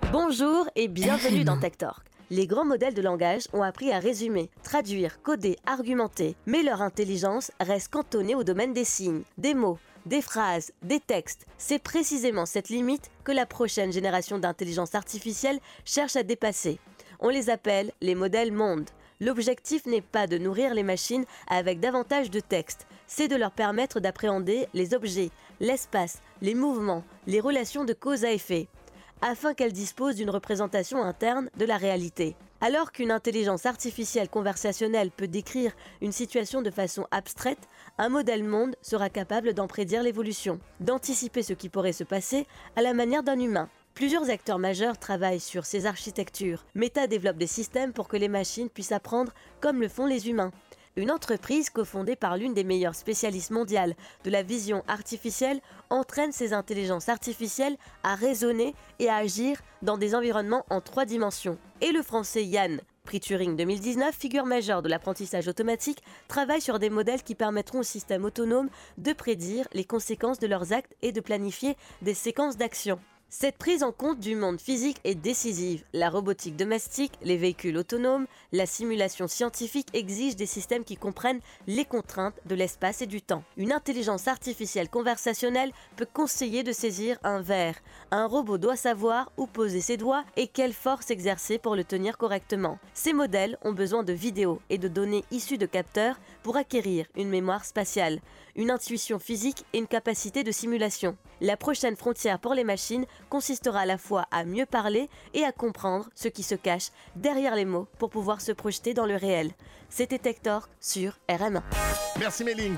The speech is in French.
Bonjour et bienvenue dans Tech Talk. Les grands modèles de langage ont appris à résumer, traduire, coder, argumenter, mais leur intelligence reste cantonnée au domaine des signes, des mots, des phrases, des textes. C'est précisément cette limite que la prochaine génération d'intelligence artificielle cherche à dépasser. On les appelle les modèles mondes. L'objectif n'est pas de nourrir les machines avec davantage de texte, c'est de leur permettre d'appréhender les objets, l'espace, les mouvements, les relations de cause à effet, afin qu'elles disposent d'une représentation interne de la réalité. Alors qu'une intelligence artificielle conversationnelle peut décrire une situation de façon abstraite, un modèle monde sera capable d'en prédire l'évolution, d'anticiper ce qui pourrait se passer à la manière d'un humain. Plusieurs acteurs majeurs travaillent sur ces architectures. Meta développe des systèmes pour que les machines puissent apprendre comme le font les humains. Une entreprise cofondée par l'une des meilleures spécialistes mondiales de la vision artificielle entraîne ces intelligences artificielles à raisonner et à agir dans des environnements en 3 dimensions. Et le français Yann, prix Turing 2019, figure majeure de l'apprentissage automatique, travaille sur des modèles qui permettront aux systèmes autonomes de prédire les conséquences de leurs actes et de planifier des séquences d'actions. Cette prise en compte du monde physique est décisive. La robotique domestique, les véhicules autonomes, la simulation scientifique exigent des systèmes qui comprennent les contraintes de l'espace et du temps. Une intelligence artificielle conversationnelle peut conseiller de saisir un verre. Un robot doit savoir où poser ses doigts et quelle force exercer pour le tenir correctement. Ces modèles ont besoin de vidéos et de données issues de capteurs pour acquérir une mémoire spatiale, une intuition physique et une capacité de simulation. La prochaine frontière pour les machines consistera à la fois à mieux parler et à comprendre ce qui se cache derrière les mots pour pouvoir se projeter dans le réel. C'était Tech Talk sur RMA. Merci Méline.